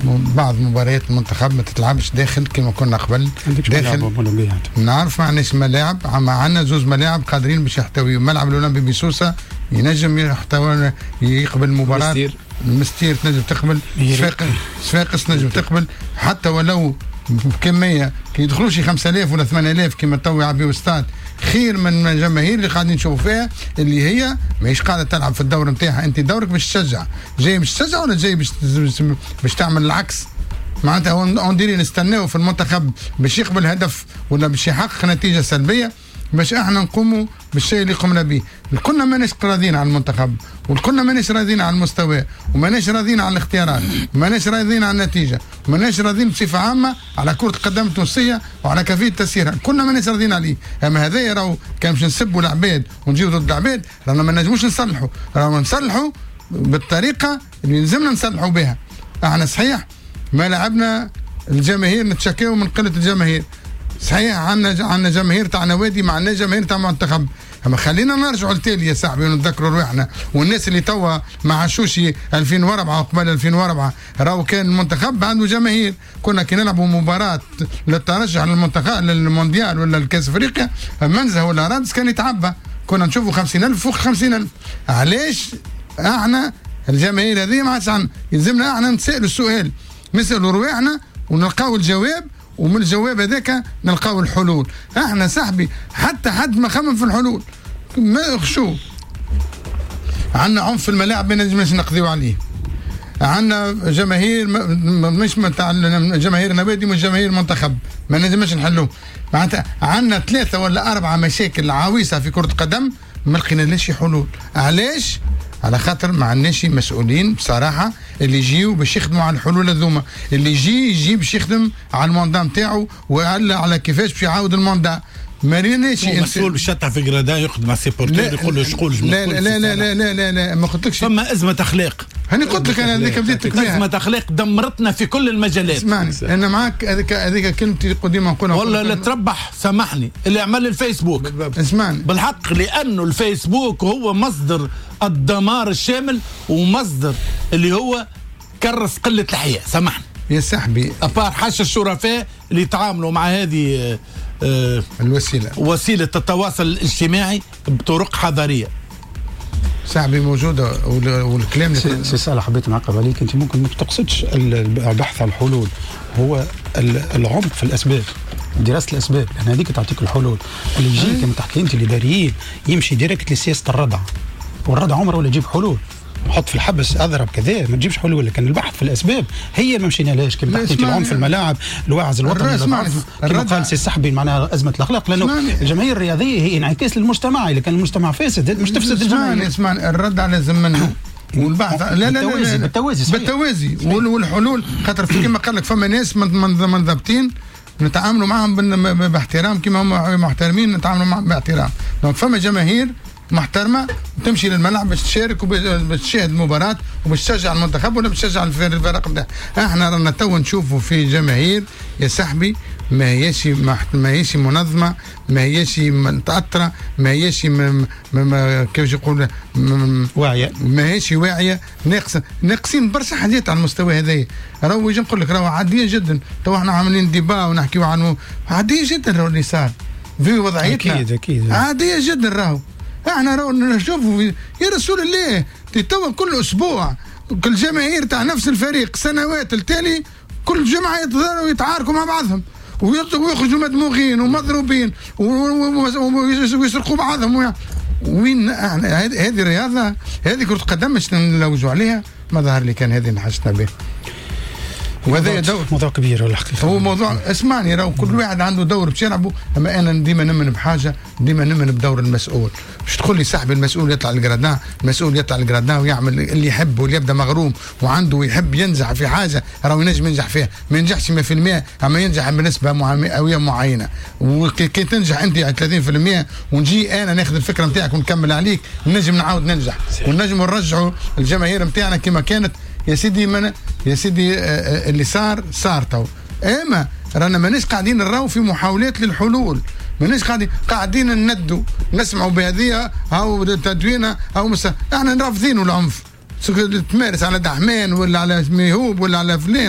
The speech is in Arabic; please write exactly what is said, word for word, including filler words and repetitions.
بعض مباريات المنتخب ما تتلعبش داخل كما كنا قبل. داخل نعرف ما عندناش ملاعب، عندنا زوز ملاعب قادرين باش يحتويوا. ملعب الاولمبي بسوسه ينجم يحتوي يقبل مباراه. المستير, المستير تنجم تقبل. صفاقس صفاقس تنجم تقبل حتى ولو بكميه كي يدخلوش خمسة آلاف ولا ثمانية آلاف كما تو يعبيو استاد، خير من الجماهير اللي قاعدين نشوفوا فيها اللي هي ماهيش قاعده تلعب في الدور نتاعها. انت دورك باش تشجع، جاي باش تشجع ولا جاي باش باش تعمل العكس؟ معناتها اون ديري نستناو في المنتخب باش يقبل هدف ولا باش يحقق نتيجه سلبيه باش احنا نقوموا بالشيء اللي قمنا به. كلنا ماناش راضيين على المنتخب، وكلنا ماناش راضيين على المستوى، وماناش راضيين على الاختيارات، وماناش راضيين على النتيجه، وماناش راضيين بصفه عامه على كره القدم التونسيه وعلى كيفيه تسييرها. كلنا ماناش راضيين عليه. اما هذايا راهو كان باش نسبوا العباد ونجيو ضد العباد، رانا ما نجموش نصلحوا، رانا نصلحوا بالطريقه اللي لازمنا نصلحوا بها. احنا صحيح ما لعبنا الجماهير، نتشكاو من قله الجماهير. صحيح عندنا عندنا جماهير تاع نوادي، ما عندناش جماهير تاع منتخب. اما خلينا نرجعوا لتالي يا صاحبي ونتذكروا رواحنا. والناس اللي توا ما عاشوش ألفين وأربعة وقبل ألفين وأربعة راهو كان المنتخب عنده جماهير. كنا كي نلعبوا مباراه للترشح للمنتخب للمونديال ولا الكاس افريقيا، منزه ولا رادس كان يتعبى، كنا نشوفوا خمسين ألف فوق خمسين ألف. علاش احنا الجماهير هذه ما عادش عندنا؟ يلزمنا احنا نسالوا السؤال، نسالوا رواحنا ونلقاو الجواب، ومن الجواب هذاك نلقاو الحلول. احنا صاحبي حتى حد ما خمم في الحلول. ما شو عندنا عنف في الملاعب ما نجمش نقضيو عليه. عندنا جماهير مش متاع جماهير نوادي مش جماهير منتخب ما نجمش نحلوه. معناتها عندنا ثلاثه ولا اربعه مشاكل عويصه في كره القدم ما لقيناش حلول. علاش؟ على خاطر ما عندناش مسؤولين بصراحه اللي يجيو باش يخدموا على الحلول هذوما. اللي يجي يجي باش يخدم على الموندا نتاعو وعلى على كيفاش باش يعاود الموندا. ما ريناش مسؤول باش يطلع في جرادان يخدم مع سيبورتير يقول له شغل. لا لا لا لا لا لا, لا, لا ما قلتلكش فما ازمه اخلاق. هاني قلت لك انا هذيك بديت بها. ازمه اخلاق دمرتنا في كل المجالات. اسمعني انا معاك. هذيك هذيك كلمتي قديما نقولها والله اللي تربح سامحني اللي عمل الفيسبوك. اسمعني بالحق لانه الفيسبوك هو مصدر الدمار الشامل ومصدر اللي هو كرس قله الحياء. سامحني يا صاحبي. ابار حاشا الشرفاء اللي يتعاملوا مع هذه آه الوسيله وسيله التواصل الاجتماعي بطرق حضاريه. صاحبي موجوده والكلام سي, سي صالح حبيت نعقب عليك. انت ممكن ما تقصدش البحث عن الحلول، هو العمق في الاسباب، دراسه الاسباب، لان هذيك تعطيك الحلول. اللي يجي كما تحكي انت الاداريين يمشي ديريكت لسياسه الردع، والردع عمره ولا يجيب حلول. حط في الحبس اضرب كذا ما تجيبش حلول. لكن البحث في الاسباب هي ما مشينا لهاش. كما تحكي العنف في الملاعب، الوعظ الوطني، كما قال سي صاحبي معناها ازمه الاخلاق، لانه الجماهير الرياضيه هي انعكاس للمجتمع. اذا كان المجتمع فاسد مش تفسد الجماهير. اسمعني الردع لازم منه والبحث لا لا لا بالتوازي بالتوازي والحلول. خاطر كما قال لك فما ناس منضبطين نتعاملوا معهم باحترام كما هم محترمين نتعاملوا معهم باحترام. دونك فما جماهير محترمه تمشي للملعب باش تشارك وباش تشاهد المباراه وباش تشجع المنتخب ولا باش تشجع الفرق بتاعها. احنا رانا تو نشوفوا في جماهير يا صاحبي ما هيش ما هيش منظمه، ما هيش متاثره، ما هيش كيفاش يقول واعيه، ما هيش واعيه، ناقص ناقصين برشا حاجات على المستوى هذايا. راهو يجي نقول لك راهو عاديه جدا. تو احنا عاملين ديبا ونحكيو عنه عاديه جدا. راهو اللي صار في وضعيتنا اكيد اكيد عاديه جدا. راهو احنا راهو نشوفوا يا رسول الله توا كل اسبوع كل جماهير تاع نفس الفريق سنوات التالي كل جمعه يتضاربوا ويتعاركوا مع بعضهم ويخرجوا مدموغين ومضروبين ويسرقوا بعضهم. وين هذه الرياضه؟ هذه كره القدم مش نلوجوا عليها. ما ظهر لي كان هذه اللي حاجتنا به. وهذا دور موضوع كبير الحقيقه. هو موضوع اسمعني راهو كل واحد عنده دور باش يلعبوا. اما انا ديما نمن بحاجه، ديما نمن بدور المسؤول. مش تقول لي صاحبي المسؤول يطلع الجرادان، المسؤول يطلع الجرادان ويعمل اللي يحب واللي يبدا مغروم وعنده يحب ينجح في حاجه راهو ينجم ينجح فيها. ما ينجحش مية بالمية اما ينجح بنسبه مئويه معينه. وكي تنجح انت على ثلاثين بالمية ونجي انا ناخذ الفكره نتاعك ونكمل عليك نجم نعاود ننجح ونجم نرجعوا الجماهير نتاعنا كما كانت. يا سيدي من يا سيدي اللي صار صار تو. اما رانا ماناش قاعدين نراو في محاولات للحلول. ماناش قاعدين قاعدين ندوا نسمعوا بهذه او تدوينه او مثلا احنا رافضين العنف تمارس على دحمان ولا على ميهوب ولا على فلان.